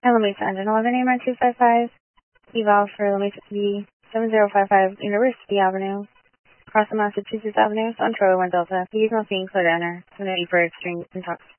and Lamesa Engine 11 AMR 255, eval for Lamesa City 7055 University Avenue, across the Massachusetts Avenue, on Troy 1 Delta. Please no seeing clear to enter. 78 for extreme intox.